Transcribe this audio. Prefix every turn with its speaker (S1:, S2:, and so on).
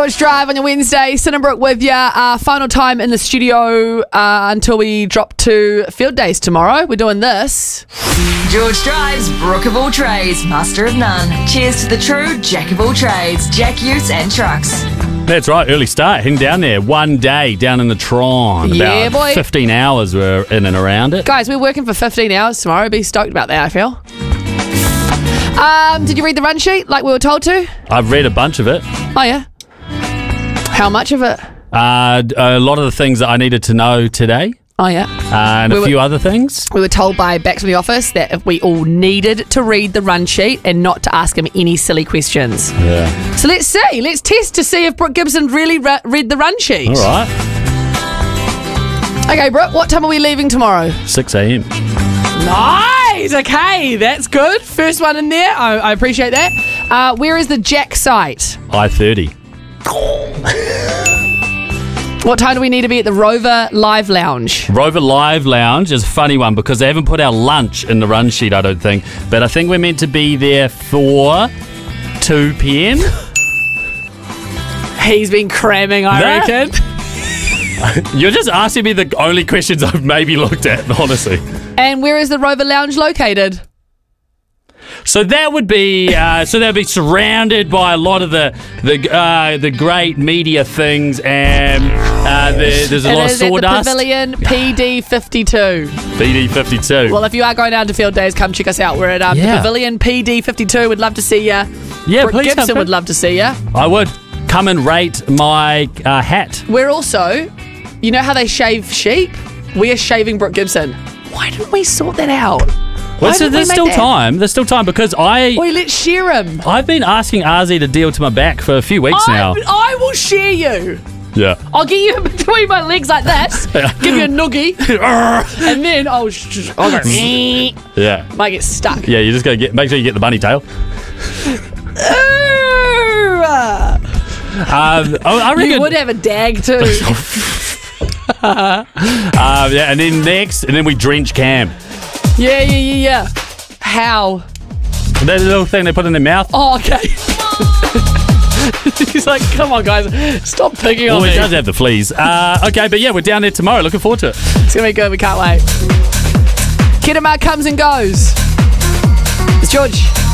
S1: George Drive on your Wednesday. Sinnenbrook with you. Final time in the studio until we drop to field days tomorrow. We're doing this.
S2: George Drive's Brook of all trades, master of none. Cheers to the true Jack of all trades, Jack Utes and Trucks.
S3: That's right, early start, heading down there. One day down in the Tron.
S1: Yeah,
S3: About
S1: boy.
S3: 15 hours we're in and around it.
S1: Guys, we're working for 15 hours tomorrow. Be stoked about that, I feel. Did you read the run sheet like we were told to?
S3: I've read a bunch of it.
S1: Oh, yeah. How much of it?
S3: A lot of the things that I needed to know today.
S1: Oh, yeah.
S3: And a few other things.
S1: We were told by Back to the Office that if we all needed to read the run sheet and not to ask him any silly questions.
S3: Yeah.
S1: So let's see. Let's test to see if Brooke Gibson really read the run sheet.
S3: All right.
S1: Okay, Brooke, what time are we leaving tomorrow?
S3: 6 a.m.
S1: Nice. Okay, that's good. First one in there. I appreciate that. Where is the Jack site?
S3: I-30.
S1: What time do we need to be at the Rover Live Lounge?
S3: Rover Live Lounge is a funny one because they haven't put our lunch in the run sheet, I don't think. But I think we're meant to be there for 2 p.m.
S1: He's been cramming, I reckon.
S3: You're just asking me the only questions I've maybe looked at, honestly.
S1: And where is the Rover Lounge located?
S3: So that would be they'd be surrounded by a lot of the great media things, and there's a lot of sawdust.
S1: At the Pavilion PD52.
S3: PD52.
S1: Well, if you are going down to field days, come check us out. We're at the Pavilion PD52. We'd love to see you.
S3: Yeah,
S1: Brooke
S3: please.
S1: Gibson would love to see you.
S3: I would. Come and rate my hat.
S1: We're also, you know how they shave sheep? We are shaving Brooke Gibson. Why didn't we sort that out?
S3: Well, there's still time. There's still time because
S1: Wait, let's share him.
S3: I've been asking Ozzy to deal to my back for a few weeks now.
S1: I will share you.
S3: Yeah.
S1: I'll get you between my legs like this, give you a noogie, and then I'll go.
S3: Yeah.
S1: Might get stuck.
S3: Yeah, you just gotta make sure you get the bunny tail. I reckon
S1: You would have a dag too.
S3: yeah, and then we drench Cam.
S1: Yeah. How?
S3: That little thing they put in their mouth.
S1: Oh, okay. He's like, come on, guys, stop picking on
S3: Oh,
S1: me.
S3: it does have the fleas. Okay, but yeah, we're down there tomorrow. Looking forward to it.
S1: It's gonna be good. We can't wait. Kidama comes and goes. It's George.